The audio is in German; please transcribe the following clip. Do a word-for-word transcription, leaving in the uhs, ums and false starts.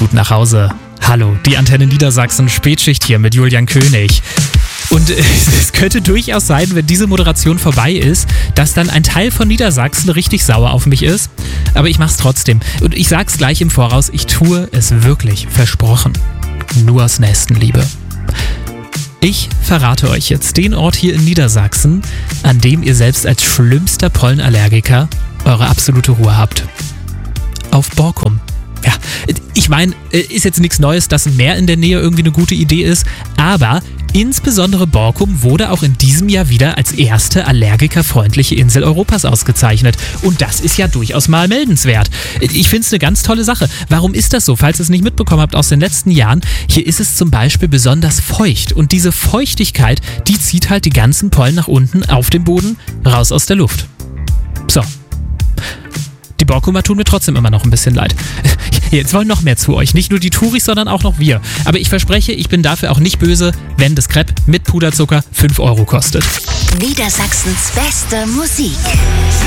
gut nach Hause. Hallo, die Antenne Niedersachsen, Spätschicht hier mit Julian König. Und es könnte durchaus sein, wenn diese Moderation vorbei ist, dass dann ein Teil von Niedersachsen richtig sauer auf mich ist. Aber ich mach's trotzdem. Und ich sag's gleich im Voraus, ich tue es wirklich, versprochen. Nur aus Nächstenliebe. Ich verrate euch jetzt den Ort hier in Niedersachsen, an dem ihr selbst als schlimmster Pollenallergiker eure absolute Ruhe habt. Auf Borkum. Ja, ich meine, ist jetzt nichts Neues, dass ein Meer in der Nähe irgendwie eine gute Idee ist, aber insbesondere Borkum wurde auch in diesem Jahr wieder als erste allergikerfreundliche Insel Europas ausgezeichnet. Und das ist ja durchaus mal meldenswert. Ich finde es eine ganz tolle Sache. Warum ist das so? Falls ihr es nicht mitbekommen habt aus den letzten Jahren, hier ist es zum Beispiel besonders feucht. Und diese Feuchtigkeit, die zieht halt die ganzen Pollen nach unten auf den Boden, raus aus der Luft. So. Die Borkumer tun mir trotzdem immer noch ein bisschen leid. Jetzt wollen noch mehr zu euch. Nicht nur die Touris, sondern auch noch wir. Aber ich verspreche, ich bin dafür auch nicht böse, wenn das Crepe mit Puderzucker fünf Euro kostet. Niedersachsens beste Musik.